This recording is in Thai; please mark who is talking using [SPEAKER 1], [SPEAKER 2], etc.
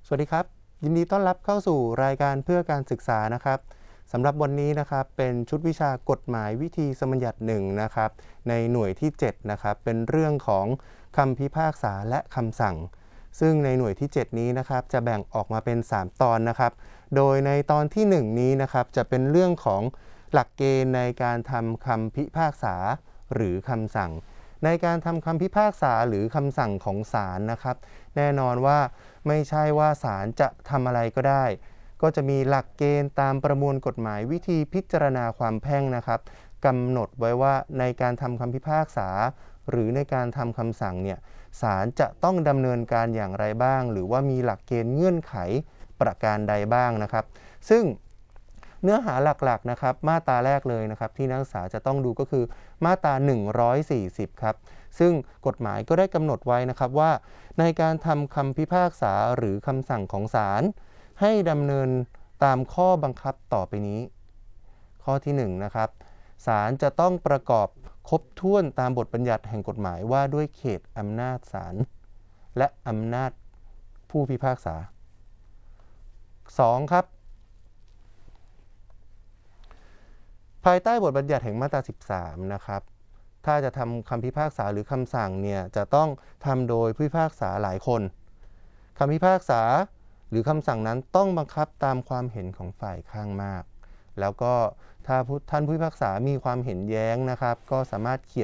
[SPEAKER 1] สวัสดีครับยินดีต้อนรับเข้าสู่รายการเพื่อการศึกษานะครับสำหรับวันนี้นะครับเป็นชุดวิชากฎหมายวิธีสมบัญญัติหนึ่งนะครับในหน่วยที่7นะครับเป็นเรื่องของคำพิพากษาและคำสั่งซึ่งในหน่วยที่7นี้นะครับจะแบ่งออกมาเป็น3ตอนนะครับโดยในตอนที่1นี้นะครับจะเป็นเรื่องของหลักเกณฑ์ในการทำคำพิพากษาหรือคำสั่งในการทำคำพิพากษาหรือคำสั่งของศาลนะครับแน่นอนว่าไม่ใช่ว่าศาลจะทำอะไรก็ได้ก็จะมีหลักเกณฑ์ตามประมวลกฎหมายวิธีพิจารณาความแพ่งนะครับกำหนดไว้ว่าในการทำคำพิพากษาหรือในการทำคำสั่งเนี่ยศาลจะต้องดำเนินการอย่างไรบ้างหรือว่ามีหลักเกณฑ์เงื่อนไขประการใดบ้างนะครับซึ่งเนื้อหาหลักๆนะครับมาตราแรกเลยนะครับที่นักศึกษาจะต้องดูก็คือมาตรา140ครับซึ่งกฎหมายก็ได้กำหนดไว้นะครับว่าในการทำคำพิพากษาหรือคำสั่งของศาลให้ดำเนินตามข้อบังคับต่อไปนี้ข้อที่1นะครับศาลจะต้องประกอบครบถ้วนตามบทบัญญัติแห่งกฎหมายว่าด้วยเขตอำนาจศาลและอำนาจผู้พิพากษา2ครับภายใต้บทบัญญัติแห่งมาตรา13นะครับถ้าจะทำคำพิพากษาหรือคำสั่งเนี่ยจะต้องทำโดยผู้พิพากษาหลายคนคำพิพากษาหรือคำสั่งนั้นต้องบังคับตามความเห็นของฝ่ายข้างมากแล้วก็ถ้าท่านผู้พิพากษามีความเห็นแย้งนะครับก็สามารถเขี